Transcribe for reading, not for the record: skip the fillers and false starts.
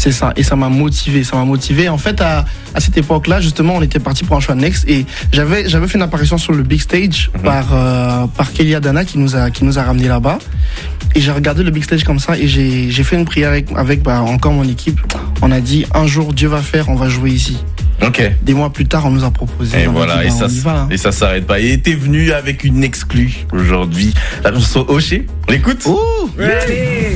C'est ça, et ça m'a motivé. En fait, à cette époque-là, justement, on était parti pour un choix de Next et j'avais fait une apparition sur le big stage par Kelly Adana qui nous a ramené là-bas. Et j'ai regardé le big stage comme ça et j'ai fait une prière avec encore mon équipe. On a dit un jour Dieu va faire, on va jouer ici. Ok. Des mois plus tard, on nous a proposé. Et voilà, et ça s'arrête pas. Et t'es venu avec une exclue aujourd'hui. La chanson Hocher. On l'écoute? Allez.